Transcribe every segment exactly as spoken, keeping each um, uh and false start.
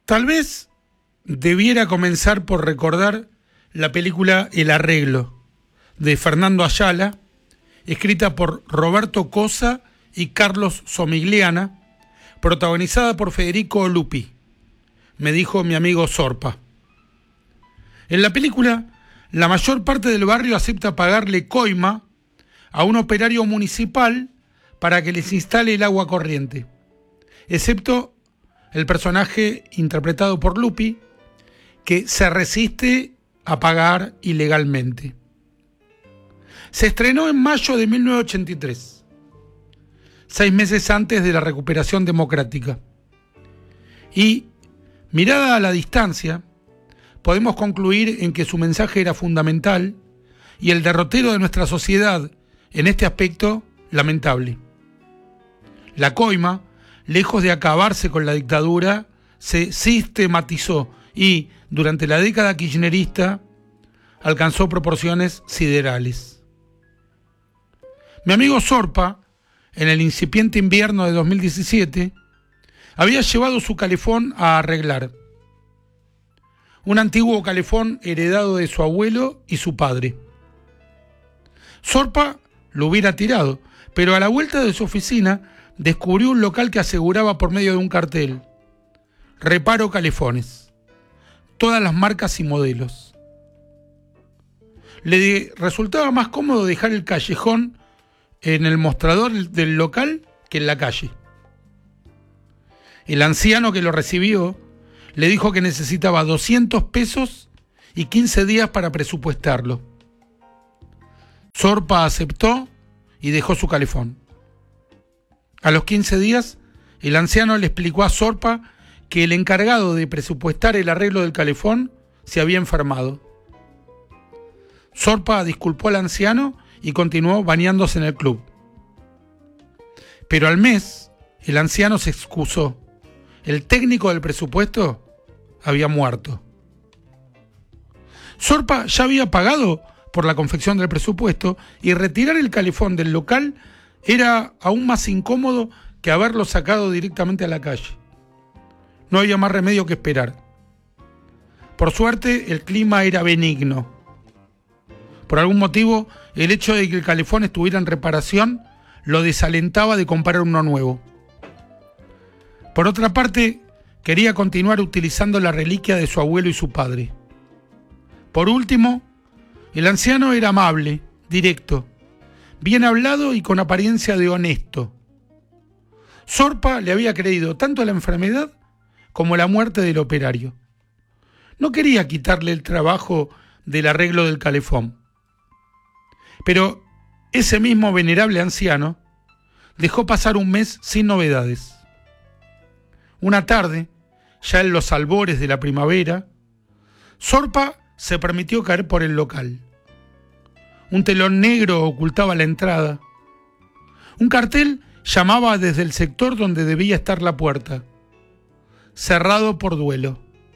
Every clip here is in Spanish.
Tal vez debiera comenzar por recordar la película El Arreglo, de Fernando Ayala, escrita por Roberto Cosa y Carlos Somigliana, protagonizada por Federico Lupi, me dijo mi amigo Sorpa. En la película, la mayor parte del barrio acepta pagarle coima a un operario municipal para que les instale el agua corriente, excepto el personaje interpretado por Lupi, que se resiste a pagar ilegalmente. Se estrenó en mayo de mil novecientos ochenta y tres, seis meses antes de la recuperación democrática. Y, mirada a la distancia, podemos concluir en que su mensaje era fundamental y el derrotero de nuestra sociedad, en este aspecto, lamentable. La coima, lejos de acabarse con la dictadura, se sistematizó y, durante la década kirchnerista, alcanzó proporciones siderales. Mi amigo Sorpa, en el incipiente invierno de dos mil diecisiete, había llevado su calefón a arreglar. Un antiguo calefón heredado de su abuelo y su padre. Sorpa lo hubiera tirado, pero a la vuelta de su oficina descubrió un local que aseguraba por medio de un cartel: Reparo Calefones, todas las marcas y modelos. Le resultaba más cómodo dejar el callejón en el mostrador del local que en la calle. El anciano que lo recibió le dijo que necesitaba doscientos pesos y quince días para presupuestarlo. Sorpa aceptó y dejó su calefón. A los quince días, el anciano le explicó a Sorpa que el encargado de presupuestar el arreglo del calefón se había enfermado. Sorpa disculpó al anciano y continuó bañándose en el club. Pero al mes, el anciano se excusó. El técnico del presupuesto había muerto. Sorpa ya había pagado por la confección del presupuesto y retirar el calefón del local era aún más incómodo que haberlo sacado directamente a la calle. No había más remedio que esperar. Por suerte, el clima era benigno. Por algún motivo, el hecho de que el calefón estuviera en reparación lo desalentaba de comprar uno nuevo. Por otra parte, quería continuar utilizando la reliquia de su abuelo y su padre. Por último, el anciano era amable, directo, bien hablado y con apariencia de honesto. Sorpa le había creído tanto a la enfermedad como a la muerte del operario. No quería quitarle el trabajo del arreglo del calefón. Pero ese mismo venerable anciano dejó pasar un mes sin novedades. Una tarde, ya en los albores de la primavera, Sorpa se permitió caer por el local. Un telón negro ocultaba la entrada. Un cartel llamaba desde el sector donde debía estar la puerta: cerrado por duelo.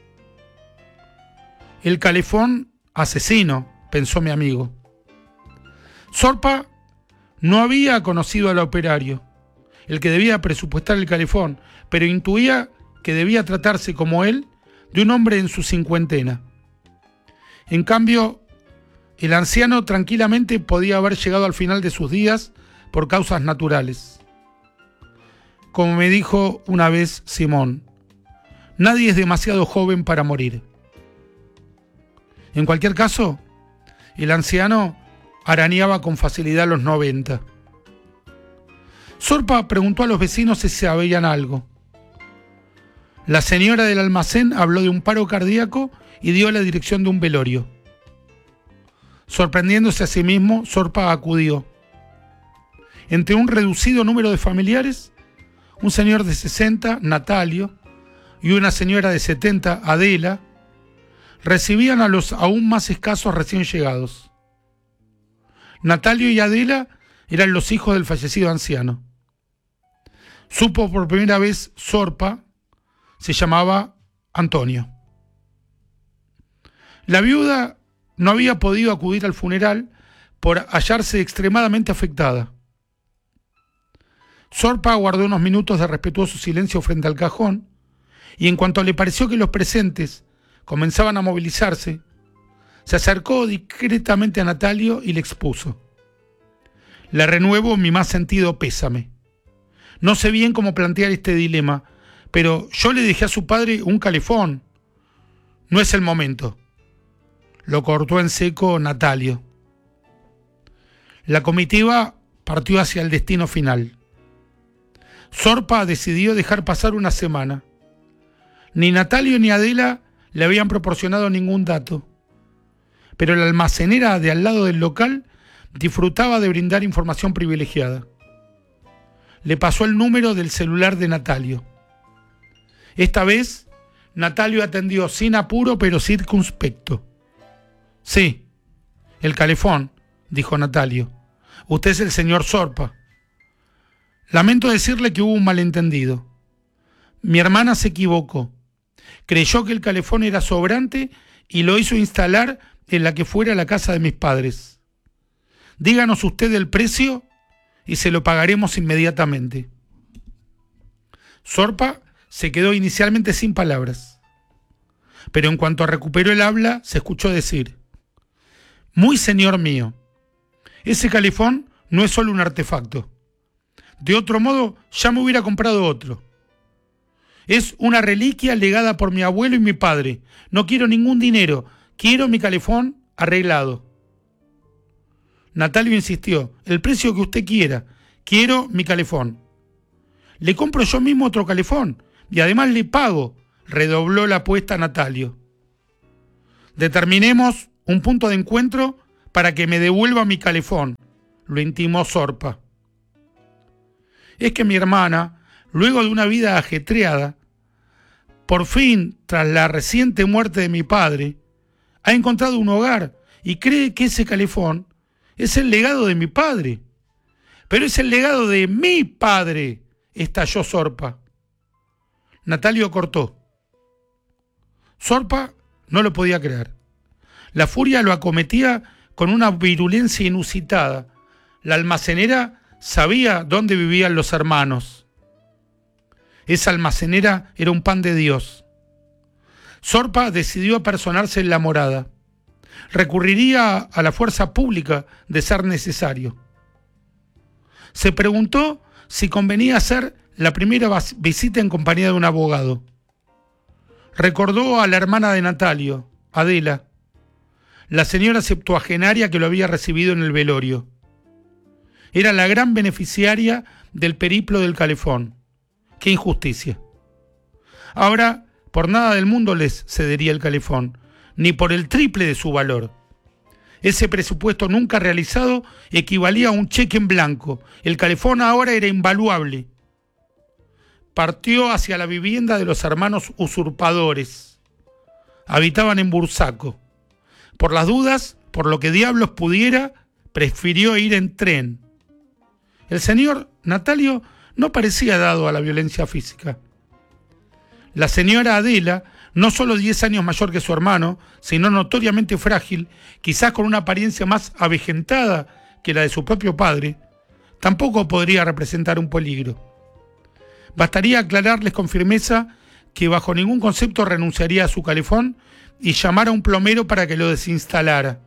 El calefón asesino, pensó mi amigo. Sorpa no había conocido al operario, el que debía presupuestar el calefón, pero intuía que debía tratarse, como él, de un hombre en su cincuentena. En cambio, el anciano tranquilamente podía haber llegado al final de sus días por causas naturales. Como me dijo una vez Simón, nadie es demasiado joven para morir. En cualquier caso, el anciano arañaba con facilidad los noventa. Sorpa preguntó a los vecinos si sabían algo. La señora del almacén habló de un paro cardíaco y dio la dirección de un velorio. Sorprendiéndose a sí mismo, Sorpa acudió. Entre un reducido número de familiares, un señor de sesenta, Natalio, y una señora de setenta, Adela, recibían a los aún más escasos recién llegados. Natalio y Adela eran los hijos del fallecido anciano. Supo por primera vez Sorpa, se llamaba Antonio. La viuda no había podido acudir al funeral por hallarse extremadamente afectada. Sorpa guardó unos minutos de respetuoso silencio frente al cajón y en cuanto le pareció que los presentes comenzaban a movilizarse, se acercó discretamente a Natalio y le expuso: le renuevo mi más sentido pésame. No sé bien cómo plantear este dilema, pero yo le dejé a su padre un calefón. No es el momento. Lo cortó en seco Natalio. La comitiva partió hacia el destino final. Sorpa decidió dejar pasar una semana. Ni Natalio ni Adela le habían proporcionado ningún dato, pero la almacenera de al lado del local disfrutaba de brindar información privilegiada. Le pasó el número del celular de Natalio. Esta vez, Natalio atendió sin apuro pero circunspecto. Sí, el calefón, dijo Natalio. Usted es el señor Sorpa. Lamento decirle que hubo un malentendido. Mi hermana se equivocó. Creyó que el calefón era sobrante y lo hizo instalar en la que fuera la casa de mis padres. Díganos usted el precio y se lo pagaremos inmediatamente. Sorpa se quedó inicialmente sin palabras, pero en cuanto recuperó el habla, se escuchó decir: muy señor mío, ese calefón no es solo un artefacto. De otro modo, ya me hubiera comprado otro. Es una reliquia legada por mi abuelo y mi padre. No quiero ningún dinero. Quiero mi calefón arreglado. Natalio insistió: el precio que usted quiera. Quiero mi calefón. Le compro yo mismo otro calefón y además le pago. Redobló la apuesta Natalio. Determinemos un punto de encuentro para que me devuelva mi calefón, lo intimó Sorpa. Es que mi hermana, luego de una vida ajetreada, por fin, tras la reciente muerte de mi padre, ha encontrado un hogar y cree que ese calefón es el legado de mi padre. Pero es el legado de mi padre, estalló Sorpa. Natalio cortó. Sorpa no lo podía creer. La furia lo acometía con una virulencia inusitada. La almacenera sabía dónde vivían los hermanos. Esa almacenera era un pan de Dios. Sorpa decidió apersonarse en la morada. Recurriría a la fuerza pública de ser necesario. Se preguntó si convenía hacer la primera visita en compañía de un abogado. Recordó a la hermana de Natalio, Adela, la señora septuagenaria que lo había recibido en el velorio. Era la gran beneficiaria del periplo del calefón. ¡Qué injusticia! Ahora, por nada del mundo les cedería el calefón, ni por el triple de su valor. Ese presupuesto nunca realizado equivalía a un cheque en blanco. El calefón ahora era invaluable. Partió hacia la vivienda de los hermanos usurpadores. Habitaban en Bursaco. Por las dudas, por lo que diablos pudiera, prefirió ir en tren. El señor Natalio no parecía dado a la violencia física. La señora Adela, no solo diez años mayor que su hermano, sino notoriamente frágil, quizás con una apariencia más avejentada que la de su propio padre, tampoco podría representar un peligro. Bastaría aclararles con firmeza que bajo ningún concepto renunciaría a su calefón y llamar a un plomero para que lo desinstalara.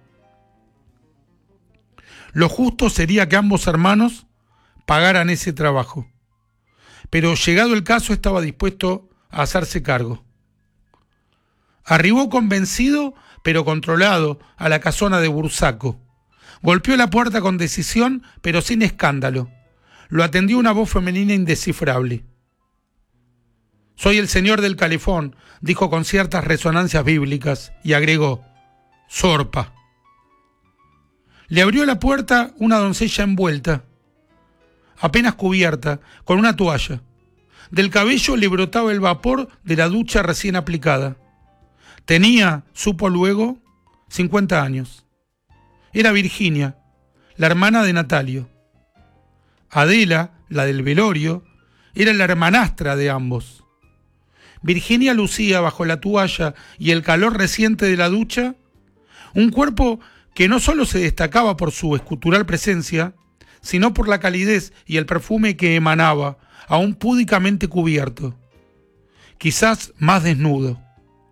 Lo justo sería que ambos hermanos pagaran ese trabajo. Pero llegado el caso estaba dispuesto a hacerse cargo. Arribó convencido, pero controlado, a la casona de Bursaco. Golpeó la puerta con decisión, pero sin escándalo. Lo atendió una voz femenina indescifrable. «Soy el señor del calefón», dijo con ciertas resonancias bíblicas, y agregó: «Sorpa». Le abrió la puerta una doncella envuelta, apenas cubierta, con una toalla. Del cabello le brotaba el vapor de la ducha recién aplicada. Tenía, supo luego, cincuenta años. Era Virginia, la hermana de Natalio. Adela, la del velorio, era la hermanastra de ambos. Virginia lucía bajo la toalla y el calor reciente de la ducha un cuerpo que no solo se destacaba por su escultural presencia, sino por la calidez y el perfume que emanaba, aún púdicamente cubierto. quizás más desnudo.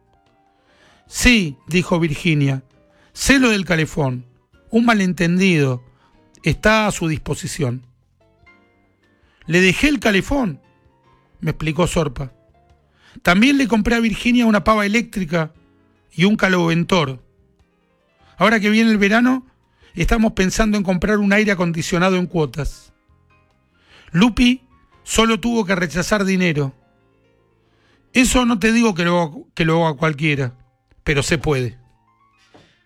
Sí, dijo Virginia, sé lo del calefón. Un malentendido. Está a su disposición. Le dejé el calefón, me explicó Sorpa. También le compré a Virginia una pava eléctrica y un caloventor. Ahora que viene el verano, estamos pensando en comprar un aire acondicionado en cuotas. Lupi solo tuvo que rechazar dinero. Eso no te digo que lo, que lo haga cualquiera, pero se puede.